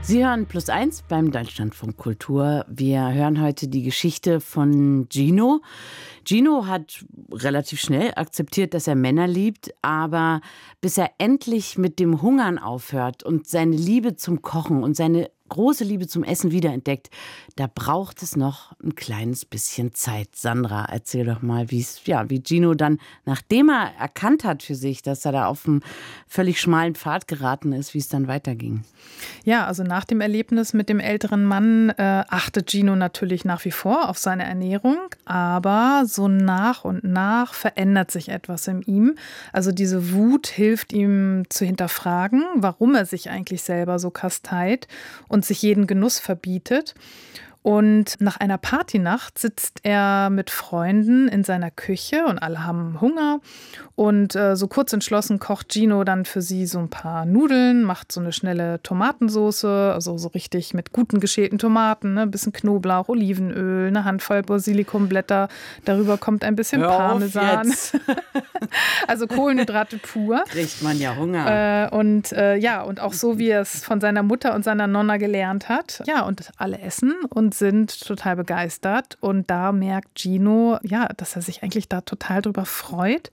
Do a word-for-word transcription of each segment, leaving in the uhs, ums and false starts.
Sie hören Plus eins beim Deutschlandfunk Kultur. Wir hören heute die Geschichte von Gino. Gino hat relativ schnell akzeptiert, dass er Männer liebt, aber bis er endlich mit dem Hungern aufhört und seine Liebe zum Kochen und seine große Liebe zum Essen wiederentdeckt, da braucht es noch ein kleines bisschen Zeit. Sandra, erzähl doch mal, wie's, ja, wie Gino dann, nachdem er erkannt hat für sich, dass er da auf einen völlig schmalen Pfad geraten ist, wie es dann weiterging. Ja, also nach dem Erlebnis mit dem älteren Mann äh, achtet Gino natürlich nach wie vor auf seine Ernährung, aber so nach und nach verändert sich etwas in ihm. Also diese Wut hilft ihm zu hinterfragen, warum er sich eigentlich selber so kasteit und sich jeden Genuss verbietet. Und nach einer Partynacht sitzt er mit Freunden in seiner Küche und alle haben Hunger. Und äh, so kurz entschlossen kocht Gino dann für sie so ein paar Nudeln, macht so eine schnelle Tomatensoße, also so richtig mit guten geschälten Tomaten, ne? Ein bisschen Knoblauch, Olivenöl, eine Handvoll Basilikumblätter. Darüber kommt ein bisschen Hör Parmesan. auf jetzt. Also Kohlenhydrate pur. Kriegt man ja Hunger. Äh, und äh, ja, und auch so, wie er es von seiner Mutter und seiner Nonna gelernt hat. Ja, und alle essen und sind total begeistert. Und da merkt Gino, ja, dass er sich eigentlich da total drüber freut.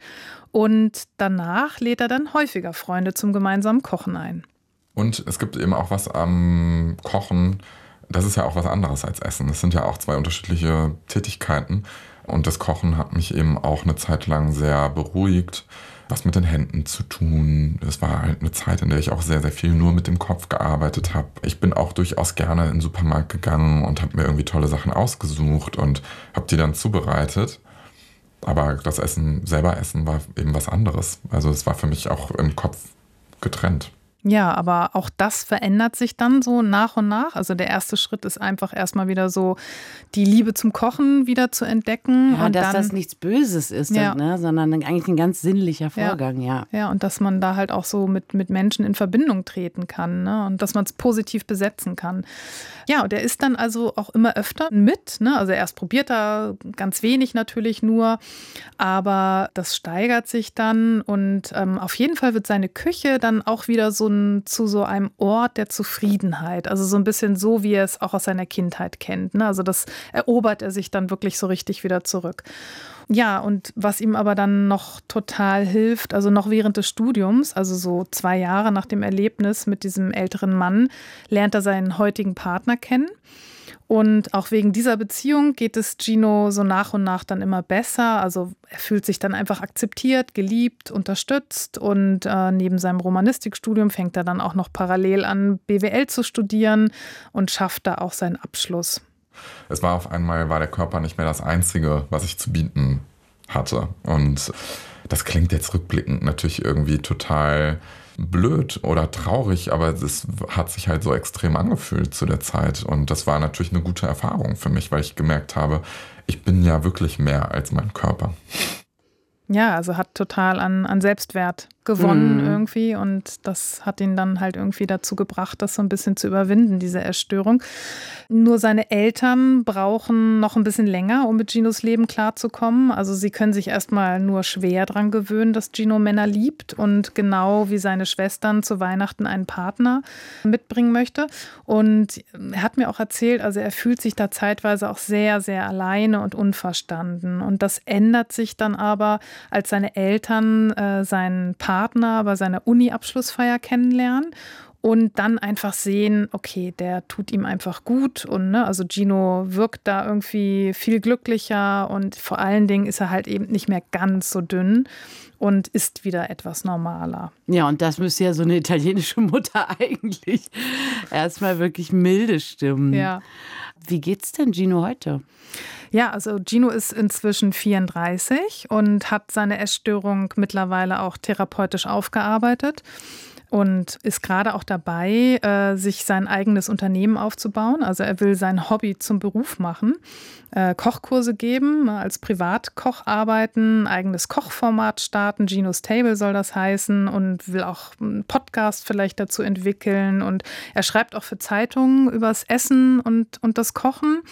Und danach lädt er dann häufiger Freunde zum gemeinsamen Kochen ein. Und es gibt eben auch was am Kochen, das ist ja auch was anderes als Essen. Es sind ja auch zwei unterschiedliche Tätigkeiten. Und das Kochen hat mich eben auch eine Zeit lang sehr beruhigt. Was mit den Händen zu tun. Es war halt eine Zeit, in der ich auch sehr, sehr viel nur mit dem Kopf gearbeitet habe. Ich bin auch durchaus gerne in den Supermarkt gegangen und habe mir irgendwie tolle Sachen ausgesucht und habe die dann zubereitet. Aber das Essen, selber essen, war eben was anderes. Also es war für mich auch im Kopf getrennt. Ja, aber auch das verändert sich dann so nach und nach. Also der erste Schritt ist einfach erstmal wieder so, die Liebe zum Kochen wieder zu entdecken. Ja, und dass dann, das nichts Böses ist, ja. ne? Sondern eigentlich ein ganz sinnlicher Vorgang, ja. Ja, ja, und dass man da halt auch so mit, mit Menschen in Verbindung treten kann, ne? Und dass man es positiv besetzen kann. Ja, und er ist dann also auch immer öfter mit, ne? Also erst probiert er ganz wenig natürlich nur, aber das steigert sich dann und ähm, auf jeden Fall wird seine Küche dann auch wieder so ein, zu so einem Ort der Zufriedenheit. Also so ein bisschen so, wie er es auch aus seiner Kindheit kennt, ne? Also das erobert er sich dann wirklich so richtig wieder zurück. Ja, und was ihm aber dann noch total hilft, also noch während des Studiums, also so zwei Jahre nach dem Erlebnis mit diesem älteren Mann, lernt er seinen heutigen Partner kennen. Und auch wegen dieser Beziehung geht es Gino so nach und nach dann immer besser. Also er fühlt sich dann einfach akzeptiert, geliebt, unterstützt. Und äh, neben seinem Romanistikstudium fängt er dann auch noch parallel an, B W L zu studieren und schafft da auch seinen Abschluss. Es war auf einmal, war der Körper nicht mehr das Einzige, was ich zu bieten hatte. Und das klingt jetzt rückblickend natürlich irgendwie total blöd oder traurig, aber es hat sich halt so extrem angefühlt zu der Zeit. Und das war natürlich eine gute Erfahrung für mich, weil ich gemerkt habe, ich bin ja wirklich mehr als mein Körper. Ja, also hat total an, an Selbstwert gewonnen Mhm. irgendwie und das hat ihn dann halt irgendwie dazu gebracht, das so ein bisschen zu überwinden, diese Essstörung. Nur seine Eltern brauchen noch ein bisschen länger, um mit Ginos Leben klarzukommen. Also sie können sich erstmal nur schwer dran gewöhnen, dass Gino Männer liebt und genau wie seine Schwestern zu Weihnachten einen Partner mitbringen möchte. Und er hat mir auch erzählt, also er fühlt sich da zeitweise auch sehr, sehr alleine und unverstanden. Und das ändert sich dann aber, als seine Eltern äh, seinen Partner bei seiner Uni-Abschlussfeier kennenlernen und dann einfach sehen, okay, der tut ihm einfach gut und ne, also Gino wirkt da irgendwie viel glücklicher und vor allen Dingen ist er halt eben nicht mehr ganz so dünn und ist wieder etwas normaler. Ja, und das müsste ja so eine italienische Mutter eigentlich erstmal wirklich milde stimmen. Ja. Wie geht's denn Gino heute? Ja, also Gino ist inzwischen vierunddreißig und hat seine Essstörung mittlerweile auch therapeutisch aufgearbeitet und ist gerade auch dabei, äh, sich sein eigenes Unternehmen aufzubauen. Also er will sein Hobby zum Beruf machen, äh, Kochkurse geben, als Privatkoch arbeiten, ein eigenes Kochformat starten, Ginos Table soll das heißen und will auch einen Podcast vielleicht dazu entwickeln und er schreibt auch für Zeitungen übers Essen und, und das Kochen.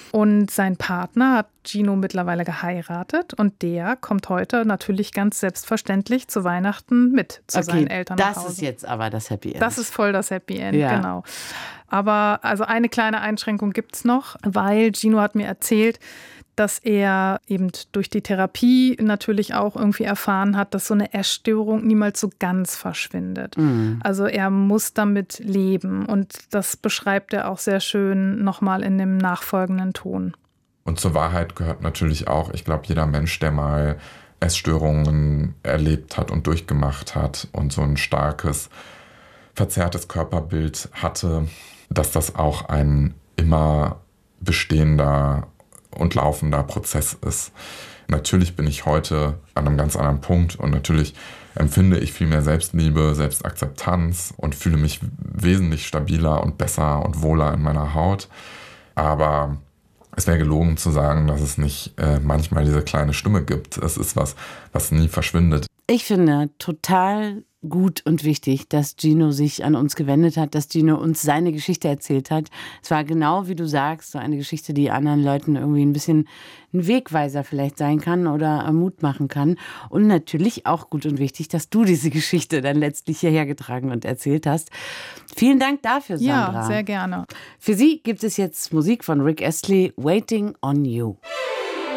Und sein Partner hat Gino mittlerweile geheiratet und der kommt heute natürlich ganz selbstverständlich zu Weihnachten mit zu okay, seinen Eltern nach Hause. Das ist jetzt aber das Happy End. Das ist voll das Happy End, ja. genau. Aber also eine kleine Einschränkung gibt es noch, weil Gino hat mir erzählt, dass er eben durch die Therapie natürlich auch irgendwie erfahren hat, dass so eine Essstörung niemals so ganz verschwindet. Mhm. Also er muss damit leben und das beschreibt er auch sehr schön nochmal in dem nachfolgenden Ton. Und zur Wahrheit gehört natürlich auch, ich glaube, jeder Mensch, der mal Essstörungen erlebt hat und durchgemacht hat und so ein starkes, verzerrtes Körperbild hatte, dass das auch ein immer bestehender und laufender Prozess ist. Natürlich bin ich heute an einem ganz anderen Punkt und natürlich empfinde ich viel mehr Selbstliebe, Selbstakzeptanz und fühle mich wesentlich stabiler und besser und wohler in meiner Haut. Aber es wäre gelogen zu sagen, dass es nicht äh, manchmal diese kleine Stimme gibt. Es ist was, was nie verschwindet. Ich finde total gut und wichtig, dass Gino sich an uns gewendet hat, dass Gino uns seine Geschichte erzählt hat. Es war genau, wie du sagst, so eine Geschichte, die anderen Leuten irgendwie ein bisschen ein Wegweiser vielleicht sein kann oder Mut machen kann. Und natürlich auch gut und wichtig, dass du diese Geschichte dann letztlich hierher getragen und erzählt hast. Vielen Dank dafür, Sandra. Ja, sehr gerne. Für Sie gibt es jetzt Musik von Rick Astley, Waiting on You.